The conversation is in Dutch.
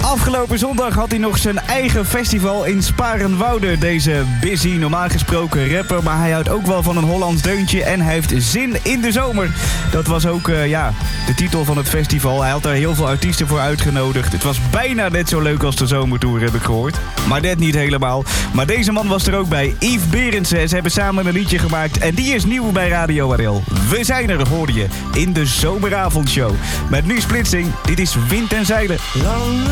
Afgelopen zondag had hij nog zijn eigen festival in Sparenwoude. Deze busy, normaal gesproken rapper. Maar hij houdt ook wel van een Hollands deuntje. En hij heeft zin in de zomer. Dat was ook de titel van het festival. Hij had daar heel veel artiesten voor uitgenodigd. Het was bijna net zo leuk als de zomertour, heb ik gehoord. Maar net niet helemaal. Maar deze man was er ook bij. Yves Berendsen. Ze hebben samen een liedje gemaakt. En die is nieuw bij Radio RL. We zijn er, hoorde je. In de zomeravondshow. Met nu splitsing. Dit is Wind en Zeilen.